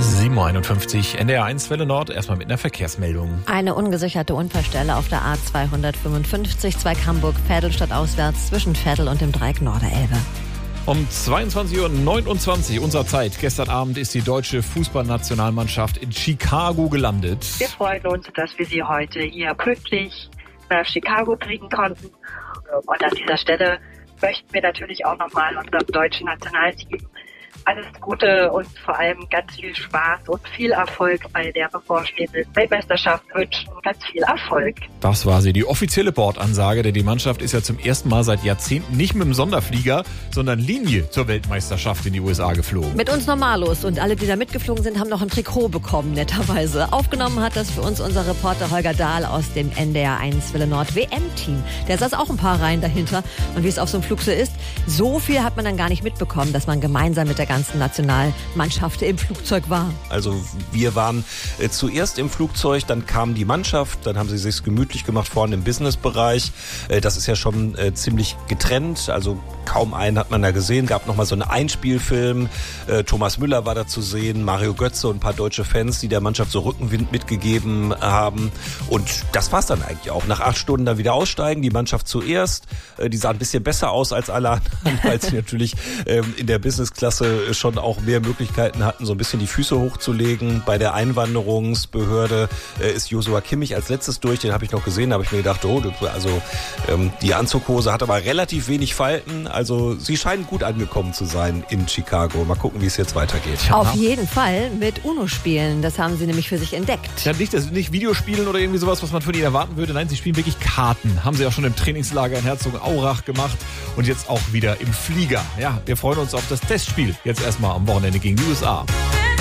7:51 NDR1 Welle Nord, erstmal mit einer Verkehrsmeldung. Eine ungesicherte Unfallstelle auf der A255, Zweig-Hamburg-Veddel stadtauswärts zwischen Veddel und dem Dreieck Norderelbe. Um 22:29 Uhr unserer Zeit, gestern Abend, ist die deutsche Fußballnationalmannschaft in Chicago gelandet. Wir freuen uns, dass wir sie heute hier pünktlich nach Chicago kriegen konnten. Und an dieser Stelle möchten wir natürlich auch nochmal unserem deutschen Nationalteam alles Gute und vor allem ganz viel Spaß und viel Erfolg bei der bevorstehenden Weltmeisterschaft wünschen. Ganz viel Erfolg. Das war sie, die offizielle Bordansage, denn die Mannschaft ist ja zum ersten Mal seit Jahrzehnten nicht mit dem Sonderflieger, sondern Linie zur Weltmeisterschaft in die USA geflogen. Mit uns Normalos, und alle, die da mitgeflogen sind, haben noch ein Trikot bekommen, netterweise. Aufgenommen hat das für uns unser Reporter Holger Dahl aus dem NDR1 Welle Nord WM-Team. Der saß auch ein paar Reihen dahinter. Und wie es auf so einem Flug so ist, so viel hat man dann gar nicht mitbekommen, dass man gemeinsam mit der ganzen Nationalmannschaft im Flugzeug war. Also wir waren zuerst im Flugzeug, dann kam die Mannschaft, dann haben sie sich gemütlich gemacht vorne im Businessbereich. Das ist ja schon ziemlich getrennt, also kaum einen hat man da gesehen. Gab nochmal so einen Einspielfilm. Thomas Müller war da zu sehen, Mario Götze und ein paar deutsche Fans, die der Mannschaft so Rückenwind mitgegeben haben. Und das war's dann eigentlich auch. Nach 8 Stunden dann wieder aussteigen, die Mannschaft zuerst. Die sah ein bisschen besser aus als alle anderen, weil sie natürlich in der Businessklasse schon auch mehr Möglichkeiten hatten, so ein bisschen die Füße hochzulegen. Bei der Einwanderungsbehörde ist Joshua Kimmich als letztes durch. Den habe ich noch gesehen, da habe ich mir gedacht, die Anzughose hat aber relativ wenig Falten. Also sie scheinen gut angekommen zu sein in Chicago. Mal gucken, wie es jetzt weitergeht. Auf jeden Fall mit UNO-Spielen. Das haben sie nämlich für sich entdeckt. Ja, nicht Videospielen oder irgendwie sowas, was man von ihnen erwarten würde. Nein, sie spielen wirklich Karten. Haben sie auch schon im Trainingslager in Herzogenaurach gemacht und jetzt auch wieder im Flieger. Ja, wir freuen uns auf das Testspiel. Jetzt erstmal am Wochenende gegen die USA.